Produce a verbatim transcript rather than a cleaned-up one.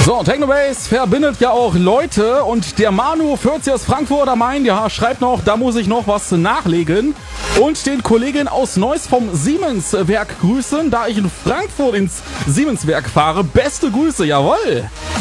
So, Technobase verbindet ja auch Leute und der Manu vierzig aus Frankfurt am Main, ja, schreibt noch, da muss ich noch was nachlegen und den Kollegen aus Neuss vom Siemens-Werk grüßen, da ich in Frankfurt ins Siemens-Werk fahre. Beste Grüße, jawohl!